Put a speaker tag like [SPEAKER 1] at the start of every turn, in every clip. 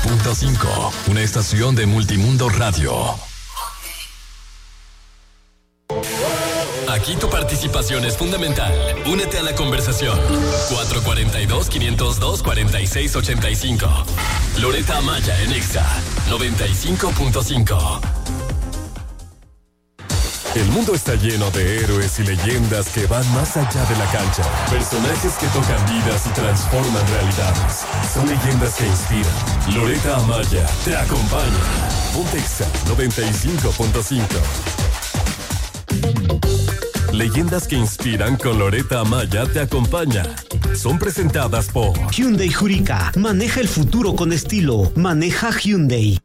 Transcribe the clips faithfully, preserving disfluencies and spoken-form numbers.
[SPEAKER 1] punto cinco, una estación de Multimundo Radio. Aquí tu participación es fundamental. Únete a la conversación. cuatro cuatro dos, cinco cero dos, cuatro seis ocho cinco. Loretta Amaya en Exa noventa y cinco punto cinco. El mundo está lleno de héroes y leyendas que van más allá de la cancha. Personajes que tocan vidas y transforman realidades. Son leyendas que inspiran. Loretta Amaya te acompaña. Ponte Exa noventa y cinco punto cinco. Leyendas que inspiran con Loretta Amaya te acompaña. Son presentadas por
[SPEAKER 2] Hyundai Jurica. Maneja el futuro con estilo. Maneja Hyundai.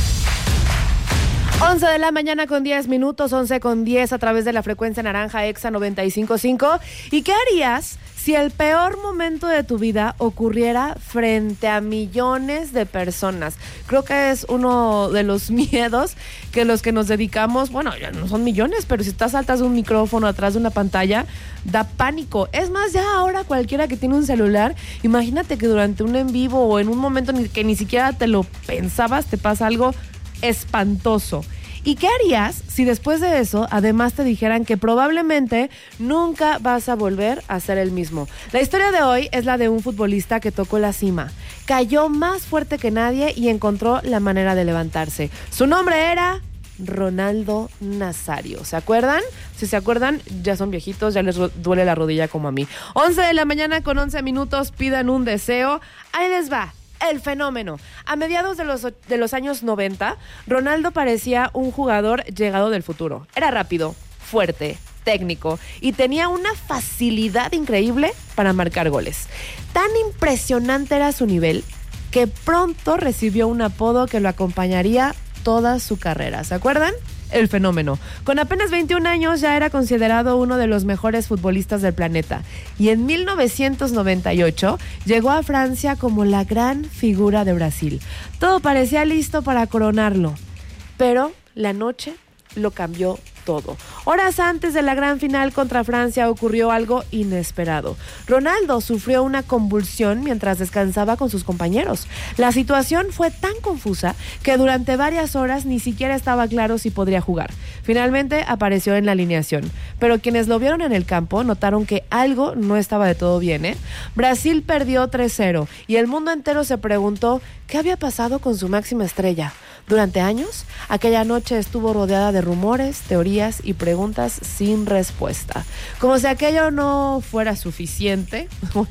[SPEAKER 3] once de la mañana con diez minutos, once con diez a través de la frecuencia naranja Exa noventa y cinco punto cinco. ¿Y qué harías si el peor momento de tu vida ocurriera frente a millones de personas? Creo que es uno de los miedos que los que nos dedicamos, bueno, ya no son millones, pero si estás atrás de un micrófono, atrás de una pantalla, da pánico. Es más, ya ahora cualquiera que tiene un celular, imagínate que durante un en vivo o en un momento que ni siquiera te lo pensabas, te pasa algo espantoso. ¿Y qué harías si después de eso además te dijeran que probablemente nunca vas a volver a ser el mismo? La historia de hoy es la de un futbolista que tocó la cima, cayó más fuerte que nadie y encontró la manera de levantarse. Su nombre era Ronaldo Nazario. ¿Se acuerdan? Si se acuerdan, ya son viejitos, ya les duele la rodilla como a mí. once de la mañana con once minutos, pidan un deseo. Ahí les va. El fenómeno. A mediados de los, de los años noventa, Ronaldo parecía un jugador llegado del futuro. Era rápido, fuerte, técnico y tenía una facilidad increíble para marcar goles. Tan impresionante era su nivel que pronto recibió un apodo que lo acompañaría toda su carrera. ¿Se acuerdan? El fenómeno. Con apenas veintiún años ya era considerado uno de los mejores futbolistas del planeta y en mil novecientos noventa y ocho llegó a Francia como la gran figura de Brasil. Todo parecía listo para coronarlo, pero la noche lo cambió todo. Horas antes de la gran final contra Francia ocurrió algo inesperado. Ronaldo sufrió una convulsión mientras descansaba con sus compañeros. La situación fue tan confusa que durante varias horas ni siquiera estaba claro si podría jugar. Finalmente apareció en la alineación, pero quienes lo vieron en el campo notaron que algo no estaba de todo bien, ¿eh? Brasil perdió tres cero y el mundo entero se preguntó qué había pasado con su máxima estrella. Durante años, aquella noche estuvo rodeada de rumores, teorías y preguntas sin respuesta. Como si aquello no fuera suficiente,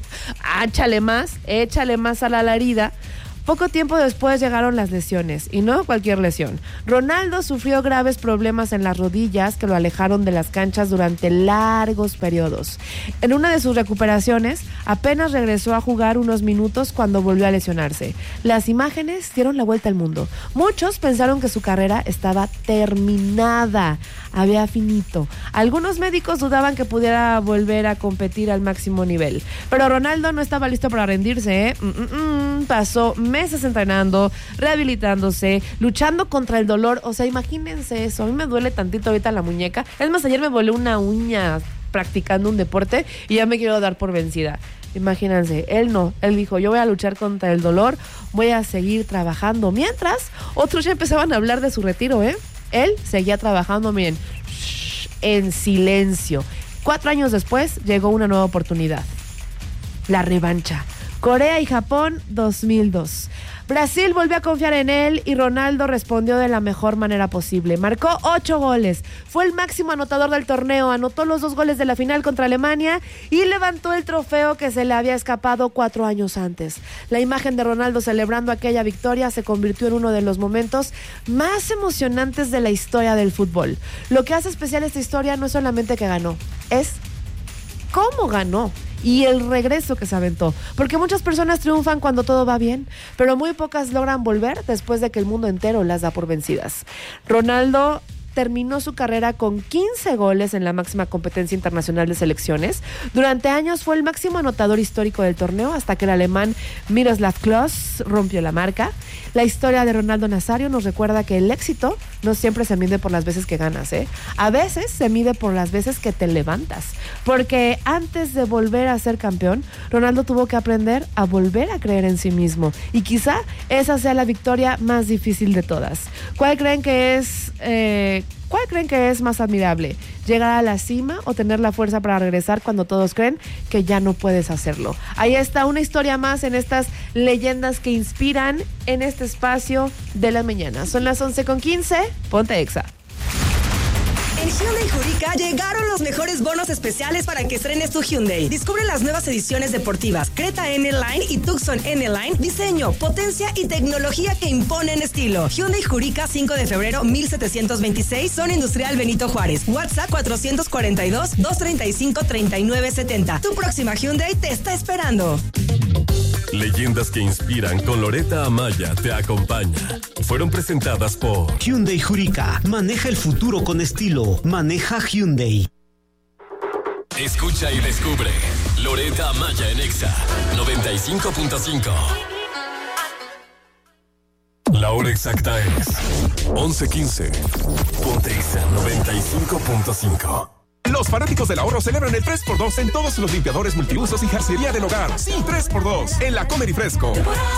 [SPEAKER 3] échale más, échale más a la alarido. Poco tiempo después llegaron las lesiones, y no cualquier lesión. Ronaldo sufrió graves problemas en las rodillas que lo alejaron de las canchas durante largos periodos. En una de sus recuperaciones, apenas regresó a jugar unos minutos cuando volvió a lesionarse. Las imágenes dieron la vuelta al mundo. Muchos pensaron que su carrera estaba terminada, había finito. Algunos médicos dudaban que pudiera volver a competir al máximo nivel. Pero Ronaldo no estaba listo para rendirse, ¿eh? Mm-mm-mm. Pasó meses entrenando, rehabilitándose, luchando contra el dolor. O sea, imagínense eso. A mí me duele tantito ahorita la muñeca. Es más, ayer me volé una uña practicando un deporte y ya me quiero dar por vencida. Imagínense, él no, él dijo, yo voy a luchar contra el dolor, voy a seguir trabajando. Mientras, otros ya empezaban a hablar de su retiro, ¿eh? Él seguía trabajando, miren, shh, en silencio. Cuatro años después llegó una nueva oportunidad. La revancha. Corea y Japón dos mil dos. Brasil volvió a confiar en él y Ronaldo respondió de la mejor manera posible. Marcó ocho goles, fue el máximo anotador del torneo, anotó los dos goles de la final contra Alemania y levantó el trofeo que se le había escapado cuatro años antes. La imagen de Ronaldo celebrando aquella victoria se convirtió en uno de los momentos más emocionantes de la historia del fútbol. Lo que hace especial esta historia no es solamente que ganó, es cómo ganó. Y el regreso que se aventó. Porque muchas personas triunfan cuando todo va bien, pero muy pocas logran volver después de que el mundo entero las da por vencidas. Ronaldo terminó su carrera con quince goles en la máxima competencia internacional de selecciones. Durante años fue el máximo anotador histórico del torneo hasta que el alemán Miroslav Klose rompió la marca. La historia de Ronaldo Nazario nos recuerda que el éxito no siempre se mide por las veces que ganas, ¿eh? A veces se mide por las veces que te levantas. Porque antes de volver a ser campeón, Ronaldo tuvo que aprender a volver a creer en sí mismo. Y quizá esa sea la victoria más difícil de todas. ¿Cuál creen que es, eh, ¿cuál creen que es más admirable? ¿Llegar a la cima o tener la fuerza para regresar cuando todos creen que ya no puedes hacerlo? Ahí está una historia más en estas leyendas que inspiran en este espacio de la mañana. Son las once con quince, ponte Exa.
[SPEAKER 4] En Hyundai Jurica llegaron los mejores bonos especiales para que estrenes tu Hyundai. Descubre las nuevas ediciones deportivas Creta N-Line y Tucson N-Line. Diseño, potencia y tecnología que imponen estilo. Hyundai Jurica, cinco de febrero mil setecientos veintiséis, Zona Industrial Benito Juárez. WhatsApp cuatrocientos cuarenta y dos, doscientos treinta y cinco, treinta y nueve setenta. Tu próxima Hyundai te está esperando.
[SPEAKER 1] Leyendas que inspiran con Loreta Amaya te acompaña. Fueron presentadas por
[SPEAKER 2] Hyundai Jurica. Maneja el futuro con estilo. Maneja Hyundai.
[SPEAKER 1] Escucha y descubre Loreta Amaya en Exa noventa y cinco punto cinco. La hora exacta es once quince. Ponte Exa noventa y cinco punto cinco.
[SPEAKER 5] Los fanáticos del ahorro celebran el tres por dos en todos los limpiadores multiusos y jarcería del hogar. Sí, tres por dos en la Comer y Fresco.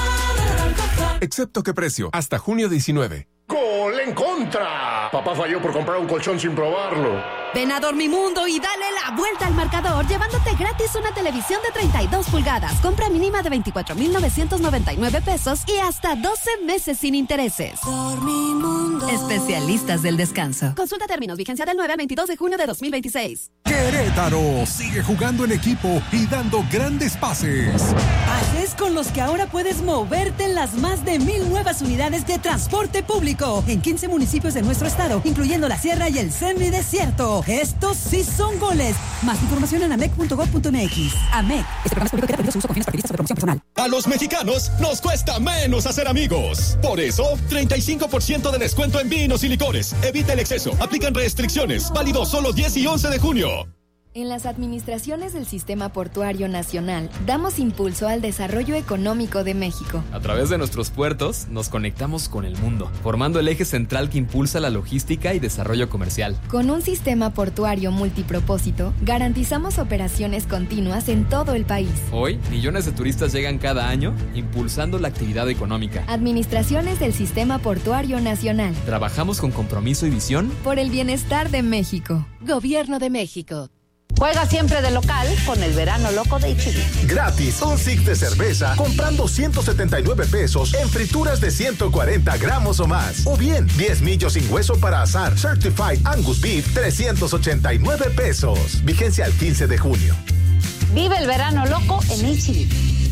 [SPEAKER 5] Excepto que precio, hasta junio diecinueve.
[SPEAKER 6] ¡Gol en contra! Papá falló por comprar un colchón sin probarlo.
[SPEAKER 7] Ven a Dormimundo y dale la vuelta al marcador llevándote gratis una televisión de treinta y dos pulgadas. Compra mínima de veinticuatro mil novecientos noventa y nueve pesos y hasta doce meses sin intereses. Dormimundo. Especialistas del descanso. Consulta términos. Vigencia del nueve al veintidós de junio de dos mil veintiséis.
[SPEAKER 8] Querétaro sigue jugando en equipo y dando grandes pases.
[SPEAKER 9] Pases con los que ahora puedes moverte en las más de mil nuevas unidades de transporte público en quince municipios de nuestro estado, incluyendo la Sierra y el Semidesierto. Estos sí son goles. Más información en amec punto gob punto m x. AMEC. Este programa es público que ha su uso con fines partidistas de promoción personal.
[SPEAKER 10] A los mexicanos nos cuesta menos hacer amigos. Por eso, treinta y cinco por ciento de descuento en vinos y licores. Evita el exceso. Aplican restricciones. Válido solo diez y once de junio.
[SPEAKER 11] En las administraciones del Sistema Portuario Nacional, damos impulso al desarrollo económico de México.
[SPEAKER 12] A través de nuestros puertos, nos conectamos con el mundo, formando el eje central que impulsa la logística y desarrollo comercial.
[SPEAKER 11] Con un sistema portuario multipropósito, garantizamos operaciones continuas en todo el país.
[SPEAKER 12] Hoy, millones de turistas llegan cada año, impulsando la actividad económica.
[SPEAKER 11] Administraciones del Sistema Portuario Nacional.
[SPEAKER 12] Trabajamos con compromiso y visión
[SPEAKER 11] por el bienestar de México.
[SPEAKER 7] Gobierno de México.
[SPEAKER 13] Juega siempre de local con el verano loco de H E B.
[SPEAKER 14] Gratis, un six de cerveza comprando ciento setenta y nueve pesos en frituras de ciento cuarenta gramos o más. O bien, diez millos sin hueso para asar Certified Angus Beef, trescientos ochenta y nueve pesos. Vigencia al quince de junio.
[SPEAKER 13] Vive el verano loco en H E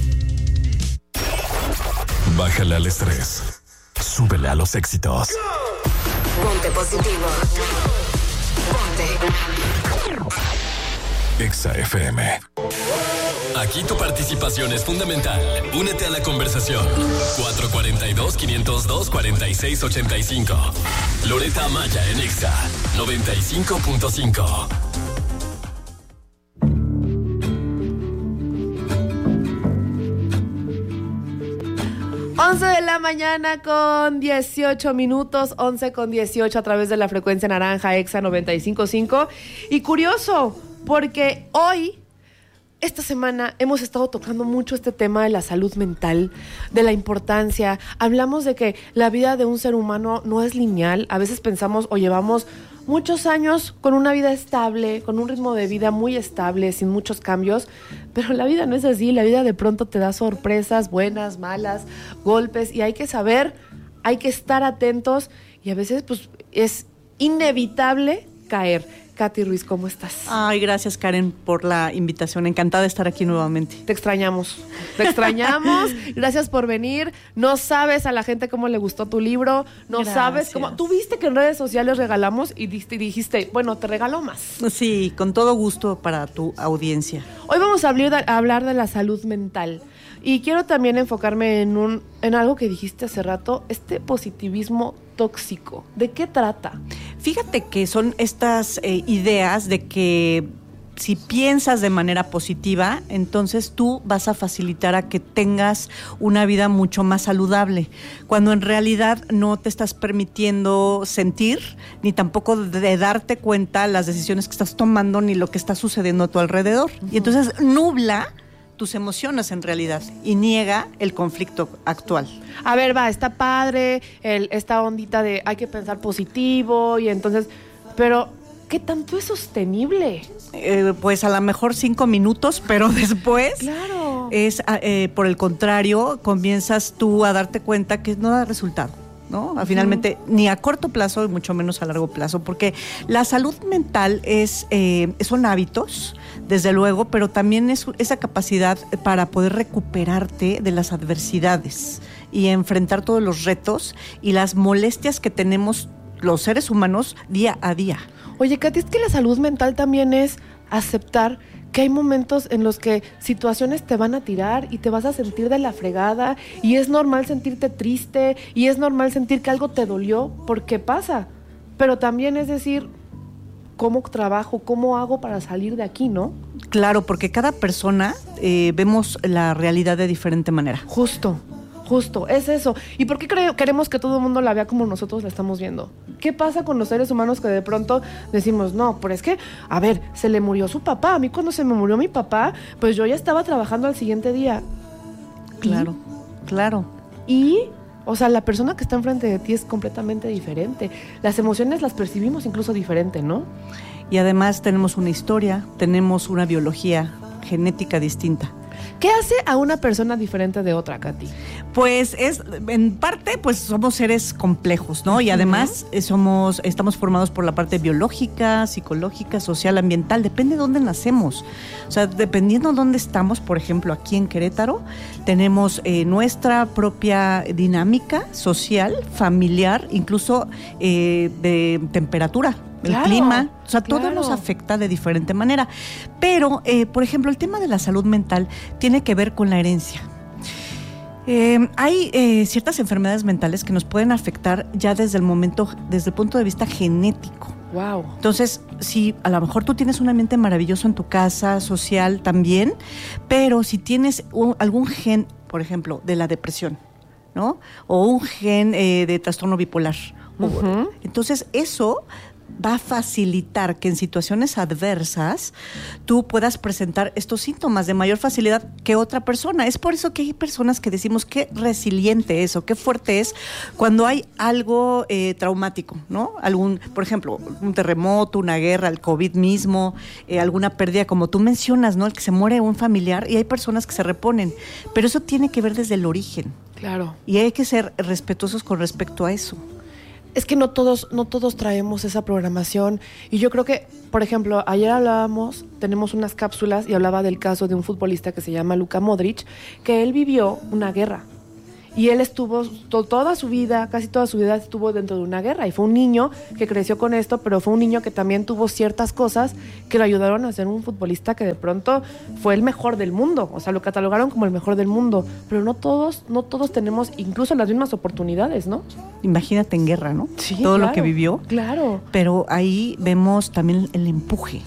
[SPEAKER 13] B.
[SPEAKER 1] Bájale al estrés. Súbele a los éxitos.
[SPEAKER 4] Ponte positivo. Ponte
[SPEAKER 1] Exa F M. Aquí tu participación es fundamental. Únete a la conversación. cuatro cuatro dos, cinco cero dos, cuatro seis ocho cinco. Loreta Amaya en Exa noventa y cinco punto cinco.
[SPEAKER 3] once de la mañana con dieciocho minutos, once con dieciocho a través de la frecuencia naranja Exa noventa y cinco punto cinco. Y curioso, porque hoy, esta semana, hemos estado tocando mucho este tema de la salud mental, de la importancia. Hablamos de que la vida de un ser humano no es lineal. A veces pensamos o llevamos muchos años con una vida estable, con un ritmo de vida muy estable, sin muchos cambios, pero la vida no es así. La vida de pronto te da sorpresas, buenas, malas, golpes, y hay que saber, hay que estar atentos, y a veces pues es inevitable caer. Katy Ruiz, ¿cómo estás?
[SPEAKER 15] Ay, gracias, Karen, por la invitación. Encantada de estar aquí nuevamente.
[SPEAKER 3] Te extrañamos. Te extrañamos. Gracias por venir. No sabes a la gente cómo le gustó tu libro. No gracias. Sabes cómo... Tú viste que en redes sociales regalamos y dijiste, bueno, te regalo más.
[SPEAKER 15] Sí, con todo gusto para tu audiencia.
[SPEAKER 3] Hoy vamos a hablar, a hablar de la salud mental. Y quiero también enfocarme en un en algo que dijiste hace rato, este positivismo tóxico. ¿De qué trata?
[SPEAKER 15] Fíjate que son estas eh, ideas de que si piensas de manera positiva, entonces tú vas a facilitar a que tengas una vida mucho más saludable, cuando en realidad no te estás permitiendo sentir, ni tampoco de darte cuenta las decisiones que estás tomando, ni lo que está sucediendo a tu alrededor. Uh-huh. Y entonces nubla tus emociones en realidad y niega el conflicto actual.
[SPEAKER 3] A ver, va, está padre el, esta ondita de hay que pensar positivo y entonces, pero ¿qué tanto es sostenible?
[SPEAKER 15] Eh, pues a lo mejor cinco minutos, pero después
[SPEAKER 3] claro.
[SPEAKER 15] es eh, por el contrario, comienzas tú a darte cuenta que no da resultado, ¿no? Uh-huh. Finalmente, ni a corto plazo y mucho menos a largo plazo, porque la salud mental es eh, son hábitos, desde luego, pero también es esa capacidad para poder recuperarte de las adversidades y enfrentar todos los retos y las molestias que tenemos los seres humanos día a día.
[SPEAKER 3] Oye, Katy, es que la salud mental también es aceptar que hay momentos en los que situaciones te van a tirar y te vas a sentir de la fregada y es normal sentirte triste y es normal sentir que algo te dolió porque pasa, pero también es decir, ¿cómo trabajo? ¿Cómo hago para salir de aquí, no?
[SPEAKER 15] Claro, porque cada persona eh, vemos la realidad de diferente manera.
[SPEAKER 3] Justo. Justo, es eso. ¿Y por qué cre- queremos que todo el mundo la vea como nosotros la estamos viendo? ¿Qué pasa con los seres humanos que de pronto decimos, no, pero es que, a ver, se le murió su papá? A mí cuando se me murió mi papá, pues yo ya estaba trabajando al siguiente día.
[SPEAKER 15] Claro,
[SPEAKER 3] ¿Y?
[SPEAKER 15] claro.
[SPEAKER 3] Y, o sea, la persona que está enfrente de ti es completamente diferente. Las emociones las percibimos incluso diferente, ¿no?
[SPEAKER 15] Y además tenemos una historia, tenemos una biología genética distinta.
[SPEAKER 3] ¿Qué hace a una persona diferente de otra, Katy?
[SPEAKER 15] Pues es, en parte, pues somos seres complejos, ¿no? Y además uh-huh. somos, estamos formados por la parte biológica, psicológica, social, ambiental, depende de dónde nacemos. O sea, dependiendo de dónde estamos, por ejemplo, aquí en Querétaro, tenemos eh, nuestra propia dinámica social, familiar, incluso eh, de temperatura. El claro, clima, o sea, claro. todo nos afecta de diferente manera. Pero, eh, por ejemplo, el tema de la salud mental tiene que ver con la herencia. Eh, hay eh, ciertas enfermedades mentales que nos pueden afectar ya desde el momento, desde el punto de vista genético.
[SPEAKER 3] Wow.
[SPEAKER 15] Entonces, si a lo mejor tú tienes un ambiente maravilloso en tu casa, social también, pero si tienes un, algún gen, por ejemplo, de la depresión, ¿no? O un gen eh, de trastorno bipolar. Uh-huh. Entonces, eso va a facilitar que en situaciones adversas tú puedas presentar estos síntomas de mayor facilidad que otra persona. Es por eso que hay personas que decimos qué resiliente es o qué fuerte es cuando hay algo eh, traumático, ¿no? Algún, por ejemplo, un terremoto, una guerra, el COVID mismo, eh, alguna pérdida, como tú mencionas, ¿no? El que se muere un familiar y hay personas que se reponen. Pero eso tiene que ver desde el origen.
[SPEAKER 3] Claro.
[SPEAKER 15] Y hay que ser respetuosos con respecto a eso.
[SPEAKER 3] Es que no todos, no todos traemos esa programación y yo creo que, por ejemplo, ayer hablábamos, tenemos unas cápsulas y hablaba del caso de un futbolista que se llama Luka Modric, que él vivió una guerra y él estuvo to- toda su vida, casi toda su vida estuvo dentro de una guerra y fue un niño que creció con esto, pero fue un niño que también tuvo ciertas cosas que lo ayudaron a ser un futbolista que de pronto fue el mejor del mundo, o sea, lo catalogaron como el mejor del mundo, pero no todos, no todos tenemos incluso las mismas oportunidades, ¿no?
[SPEAKER 15] Imagínate en guerra, ¿no?
[SPEAKER 3] Sí,
[SPEAKER 15] todo
[SPEAKER 3] claro,
[SPEAKER 15] lo que vivió.
[SPEAKER 3] Claro.
[SPEAKER 15] Pero ahí vemos también el empuje.